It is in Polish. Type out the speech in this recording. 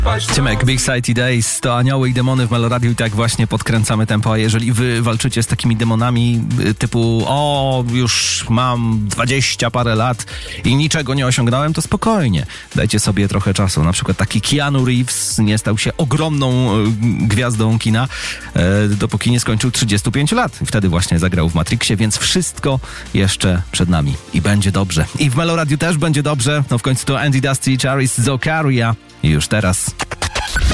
Tymek, Big City Days to Anioły i Demony w Meloradiu i tak właśnie podkręcamy tempo, a jeżeli wy walczycie z takimi demonami typu już mam 20 parę lat i niczego nie osiągnąłem, to spokojnie, dajcie sobie trochę czasu. Na przykład taki Keanu Reeves nie stał się ogromną gwiazdą kina, dopóki nie skończył 35 lat. Wtedy właśnie zagrał w Matrixie, więc wszystko jeszcze przed nami i będzie dobrze. I w Meloradiu też będzie dobrze, no w końcu to Andy Dusty, Charis, Zokaria. I już teraz